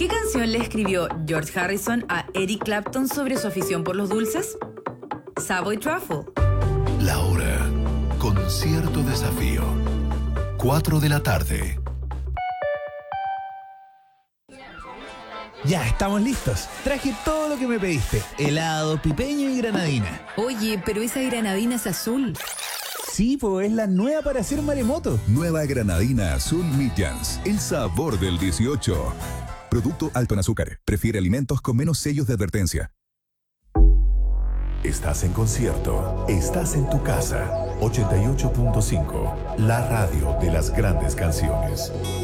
¿Qué canción le escribió George Harrison a Eric Clapton sobre su afición por los dulces? Savoy Truffle. La hora con cierto desafío. 4 de la tarde. Ya, estamos listos. Traje todo lo que me pediste. Helado, pipeño y granadina. Oye, pero esa granadina es azul. Sí, pues es la nueva para hacer maremoto. Nueva granadina azul Midjans. El sabor del 18. Producto alto en azúcar. Prefiere alimentos con menos sellos de advertencia. Estás en concierto. Estás en tu casa. 88.5. La radio de las grandes canciones.